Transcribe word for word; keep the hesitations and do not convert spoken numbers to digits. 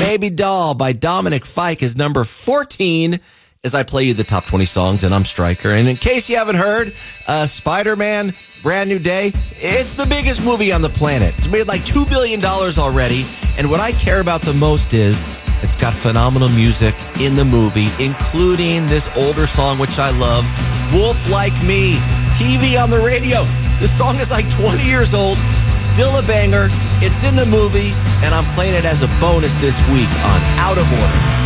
Baby Doll by Dominic Fike is number fourteen as I play you the top twenty songs, and I'm Stryker. And in case you haven't heard, uh, Spider-Man, Brand New Day, it's the biggest movie on the planet. It's made like two billion dollars already, and what I care about the most is it's got phenomenal music in the movie, including this older song, which I love, Wolf Like Me, T V on the radio. This song is like twenty years old, still a banger. It's in the movie, and I'm playing it as a bonus this week on Out of Order.